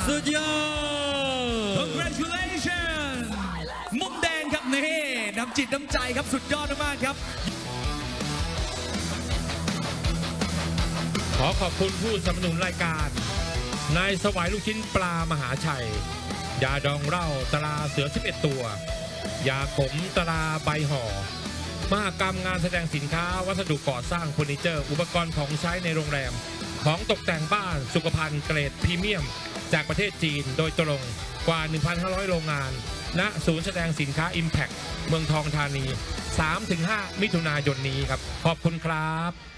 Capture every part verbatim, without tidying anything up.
สุดยอด congratulations มุมแดงครับนี่น้ำจิตน้ำใจครับสุดยอดมากครับขอขอบคุณผู้สนับสนุนรายการนายสวายลูกชิ้นปลามหาชัยยาดองเหล้าตราเสือสิบเอ็ดตัวยาขมตราใบห่อมหกรรมงานแสดงสินค้าวัสดุก่อสร้างเฟอร์นิเจอร์อุปกรณ์ของใช้ในโรงแรมของตกแต่งบ้านสุขภัณฑ์เกรดพรีเมียมจากประเทศจีนโดยตรงกว่า หนึ่งพันห้าร้อย โรงงานณศูนย์แสดงสินค้า Impact เมืองทองธานี สามถึงห้า มิถุนายนนี้ครับขอบคุณครับ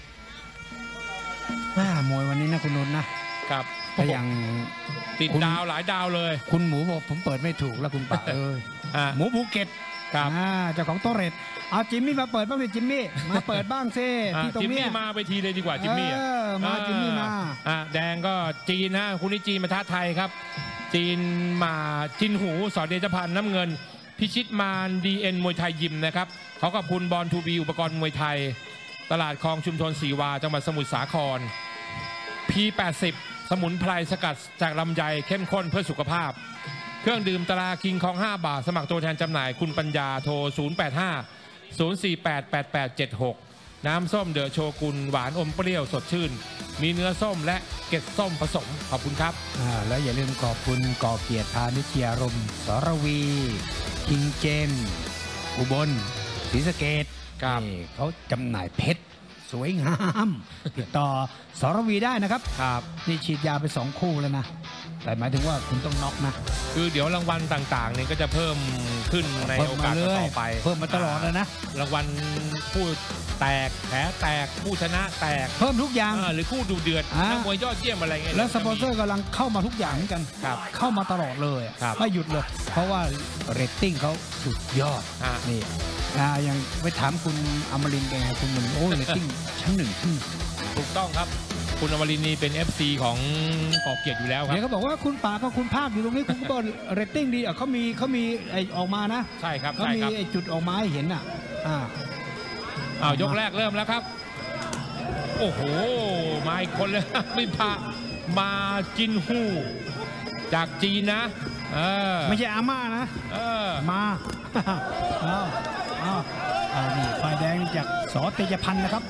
มวยวันนี้นะคุณนนท์นะครับ ถ้าอย่างติดคุณดาวหลายดาวเลยคุณหมูบอกผมเปิดไม่ถูกแล้วคุณป่าเอ้ยอ่ะหมูภูเก็ตครับอ่าเจ้าของโตเรตเอาจิมมี่มาเปิดบ้างสิจิมมี่มาเปิดบ้างซิอ่ะที่ตรงจิมเนี้มี่ยมาไปทีเลยดีกว่าจิมมี่เออมาจิมมี่มาอ่ะแดงก็จีนนะคุณนี่จีนมาท้าไทยครับ จีนมาจินหูสอนเดชพันธ์น้ำเงิน พิชิตมารดีเอ็นมวยไทยยิมนะครับขอขอบคุณบอลทูบีอุปกรณ์มวยไทย ตลาดคลองชุมชนศรีวาจังหวัดสมุทรสาคร พี แปดสิบ สมุนไพรสกัดจากลำไยเข้มข้นเพื่อสุขภาพ เครื่องดื่มตราคิงของห้าบาทสมัครตัวแทนจำหน่ายคุณปัญญาโทร ศูนย์ แปด ห้า ศูนย์ สี่ แปด แปด แปด เจ็ด หก น้ำส้มเดอะโชกุนหวานอมเปรี้ยวสดชื่น มีเนื้อส้มและเกล็ดส้มผสมขอบคุณครับอ่าแล้วอย่าลืมขอบคุณก่อเกียรติพานิชยารมณ์สรวีคิงเจมส์อุบลศรีสะเกษครับนี่เขาจำหน่ายเพชรสวยงาม ติดต่อสรวีได้นะครับครับนี่ฉีดยาไปสองคู่แล้วนะ แต่หมายถึงว่าคุณต้องน็อกนะคือเดี๋ยวรางวัลต่างๆเนี่ยก็จะเพิ่มขึ้นในโอกาสต่อไปเพิ่มมาตลอดเลยนะรางวัลผู้แตกแผลแตกผู้ชนะแตกเพิ่มทุกอย่างอ่าหรือคู่ดูเดือดอ่านันักมวยยอดเยี่ยมอะไรเงี้ยแล้วสปอนเซอร์กำลังเข้ามาทุกอย่างเหมือนกันครับเข้ามาตลอดเลยครับไม่หยุดเลย เพราะว่าเรตติ้งเขาสุดยอดอ่านี่อ่ายังไปถามคุณอมรินทร์เป็นไงคุณมันโอ้เรตติ้งชั้นหนึ่งชั้นหนึ่งถูกต้องครับคุณอมรินทร์นี่เป็น เอฟ ซี ของก่อเกียรติอยู่แล้วครัเดี๋ยวบเขาบอกว่าคุณป่ากับคุณภาคอยู่ตรงนี้คุณก็บอกเรตติ้งดีอ่ะเขามีเขามีไอออกมานะใช่ครับเขาใช่มีครับไอจุดออกมาให้เห็นอ่ะอ่าอ้าวยกแรกเริ่มแล้วครับ โอ้โหมาอีกคนเลย มิพามาจินฮูจากจีนนะเออไม่ใช่อาม่านะเออมา เอาเอาเอานี่ฝ่ายแดงนี่จากสอเตยพันธ์นะครับ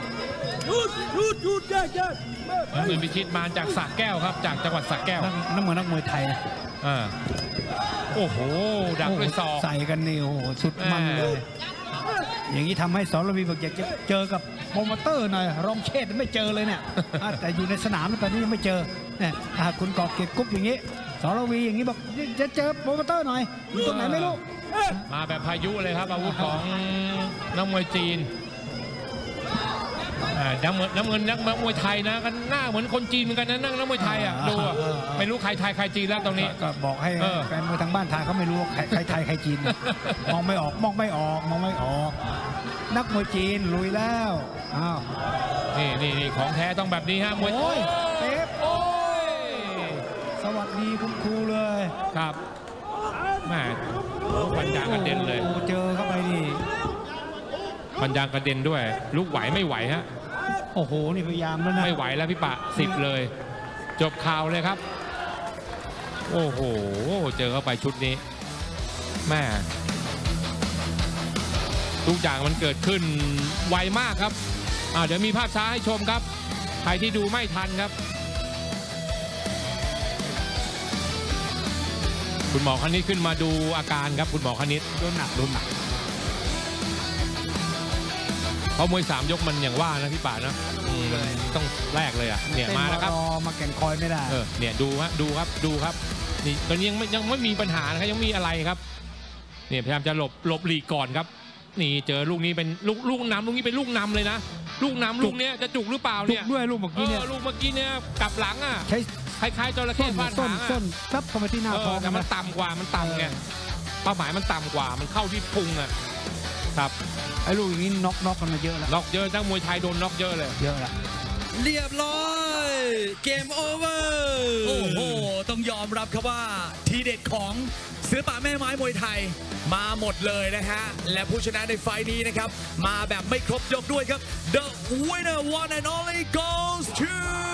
น้ำเงินพิชิตมาจากสระแก้วครับ จากจังหวัดสระแก้วนักนักมวยนักมวยไทยนะอ่าโอ้โหดักด้วยศอกใส่กันนี่โอ้โหสุดมันเลย อย่างนี้ทำให้สรวีบอกอยากจะเจอกับโปรโมเตอร์หน่อยรองเชษฐ์ไม่เจอเลยเนี่ยอ่ะแต่อยู่ในสนามตอนนี้ยังไม่เจอเนี่ยอ่ะคุณกอบเกียรติกุ๊บอย่างนี้สรวีอย่างนี้บอกจะเจอโปรโมเตอร์หน่อยอยู่ตรงไหนไม่รู้มาแบบพายุเลยครับอาวุธของนักมวยจีนอ่าน้ำเงินน้ำเงินนักมวยไทยนะกันหน้าเหมือนคนจีนเหมือนกันนะนั่งนักมวยไทยอ่ะดูอ่ะไม่รู้ใครไทยใครจีนแล้วตรงนี้ก็บอกให้เออแฟนมวยทางบ้านไทยเขาไม่รู้ว่าใครใครไทยใครจีน มองไม่ออกมองไม่ออกมองไม่ออก นักมวยจีนลุยแล้วอ้าวนี่นี่นี่ของแท้ต้องแบบนี้ฮะมวยโอ้ยเตะโอ้ยสวัสดีคุณครูเลยครับแม่ปัญญากระเด็นเลยโอ้เจอเข้าไปนี่ปัญญากระเด็นด้วย ลูกไหวไม่ไหวฮะโอ้โหนี่พยายามแล้วนะไม่ไหวแล้วพี่ปะสิบเลย จบข่าวเลยครับ โอ้โหเจอเข้าไปชุดนี้แม่ทุกอย่างมันเกิดขึ้นไวมากครับอ่าเดี๋ยวมีภาพช้าให้ชมครับใครที่ดูไม่ทันครับ คุณหมอคณิตขึ้นมาดูอาการครับคุณหมอคณิตโดนหนักโดนหนักเพราะมวยสามยกมันอย่างว่านะพี่ป่านะอืมมันต้องแรกเลยอ่ะเนี่ยมาแล้วครับเต้นอมาแก่งคอยไม่ได้เออเนี่ยดูฮะดูครับดูครับนี่ตอนนี้ยังไม่ยังไม่มีปัญหานะครับยังมีอะไรครับเนี่ยพยายามจะหลบหลบหลีกก่อนครับนี่เจอลูกนี้เป็นลูกลูกนำลูกนี้เป็นลูกนำเลยนะลูกนำลูกเนี้ยจะจุกหรือเปล่าจุเนี่กยด้วยลูกเมื่อเอกี้เนี่ยอลูกเมื่อกี้เนี่ยกลับหลังอ่ะใช้คล้ายๆจระส้เข้นฟาดส้นหางส้อะนซับเข้าไปที่หน้าเอท้ออง แต่มันต่ำกว่ามันต่ำไงเป้าหมายมันต่ำกว่ามันเข้าที่พุงอ่ะครับไอ้ลูกอย่างนี้น็อกน็อกกันมาเยอะแล้วน็อกเยอะทั้งมวยไทยโดนน็อกเยอะเลยเยอะละเรียบร้อยเกมโอเวอร์โอ้โหต้องยอมรับครับว่าทีเด็ดของเสือป่าแม่ไม้มวยไทยมาหมดเลยนะฮะและผู้ชนะในไฟล์นี้นะครับมาแบบไม่ครบยกด้วยครับ The winner one and only goes to